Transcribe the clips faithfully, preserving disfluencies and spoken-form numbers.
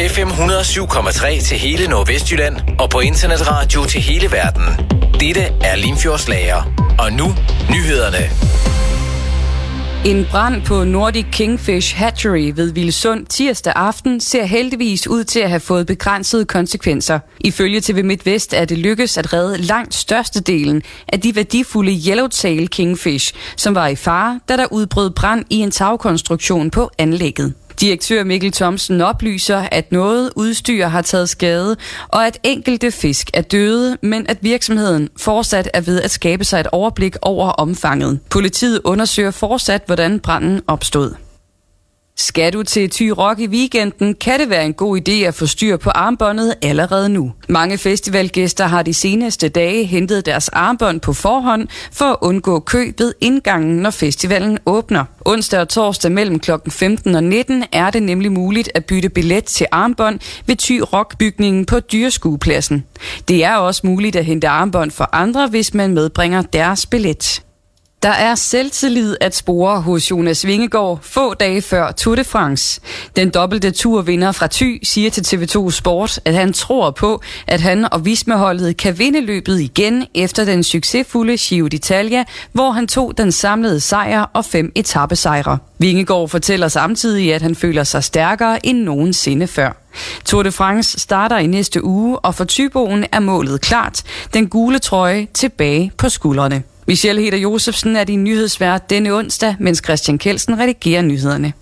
F M et hundrede og syv komma tre til hele Nordvestjylland og på internetradio til hele verden. Dette er Limfjordslager. Og nu nyhederne. En brand på Nordic Kingfish Hatchery ved Vilsund tirsdag aften ser heldigvis ud til at have fået begrænsede konsekvenser. Ifølge T V MidtVest er det lykkedes at redde langt størstedelen af de værdifulde Yellowtail Kingfish, som var i fare, da der udbrød brand i en tagkonstruktion på anlægget. Direktør Mikkel Thomsen oplyser, at noget udstyr har taget skade, og at enkelte fisk er døde, men at virksomheden fortsat er ved at skabe sig et overblik over omfanget. Politiet undersøger fortsat, hvordan branden opstod. Skal du til Thy Rock i weekenden, kan det være en god idé at få styr på armbåndet allerede nu. Mange festivalgæster har de seneste dage hentet deres armbånd på forhånd for at undgå kø ved indgangen, når festivalen åbner. Onsdag og torsdag mellem klokken femten og nitten er det nemlig muligt at bytte billet til armbånd ved Thy Rock-bygningen på Dyreskuepladsen. Det er også muligt at hente armbånd for andre, hvis man medbringer deres billet. Der er selvtillid at spore hos Jonas Vingegaard få dage før Tour de France. Den dobbelte turvinder fra Thy siger til T V to Sport, at han tror på, at han og Visma-holdet kan vinde løbet igen efter den succesfulde Giro d'Italia, hvor han tog den samlede sejr og fem etapesejre. Vingegaard fortæller samtidig, at han føler sig stærkere end nogensinde før. Tour de France starter i næste uge, og for Thyboen er målet klart: den gule trøje tilbage på skuldrene. Michelle Heder Josefsen er din nyhedsvært denne onsdag, mens Christian Kelsen redigerer nyhederne.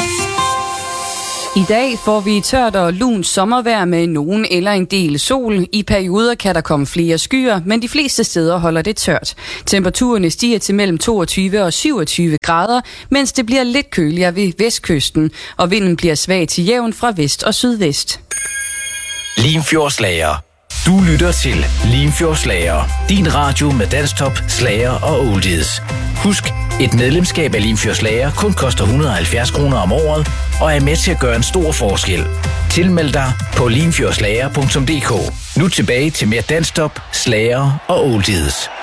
I dag får vi tørt og lunt sommervejr med nogen eller en del sol. I perioder kan der komme flere skyer, men de fleste steder holder det tørt. Temperaturerne stiger til mellem toogtyve og syvogtyve grader, mens det bliver lidt køligere ved vestkysten, og vinden bliver svag til jævn fra vest og sydvest. Limfjordslager. Du lytter til Limfjordslager. Din radio med dansktop, slager og oldies. Husk, et medlemskab af Limfjordslager kun koster et hundrede og halvfjerds kroner om året og er med til at gøre en stor forskel. Tilmeld dig på limfjordslager punktum d k. Nu tilbage til mere dansktop, slager og oldies.